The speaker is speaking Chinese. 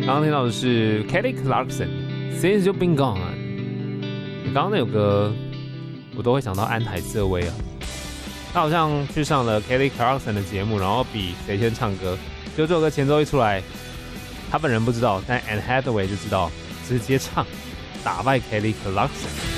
刚刚听到的是 Kelly Clarkson Since You've Been Gone。刚刚那首歌我都会想到安海瑟薇啊，他好像去上了 Kelly Clarkson 的节目，然后比谁先唱歌。就这首歌前奏一出来，他本人不知道，但 Anne Hathaway 就知道，直接唱打败 Kelly Clarkson。